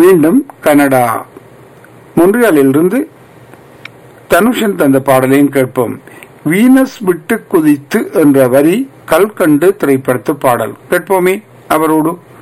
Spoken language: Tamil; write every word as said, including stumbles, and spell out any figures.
மீண்டும் கனடா மொன்றியாலிலிருந்து தனுஷன் தந்த பாடலையும் கேட்போம். வீனஸ் விட்டு குதித்து என்ற வரி கல்கண்டு திரைப்படத்து பாடல் கேட்போமே அவரோடு.